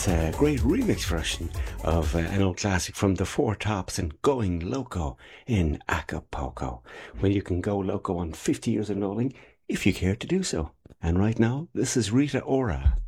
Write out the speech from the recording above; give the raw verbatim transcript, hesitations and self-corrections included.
That's a great remix version of uh, an old classic from the Four Tops and Going Loco in Acapulco. Well, you can go loco on fifty years of knowing if you care to do so. And right now, this is Rita Ora.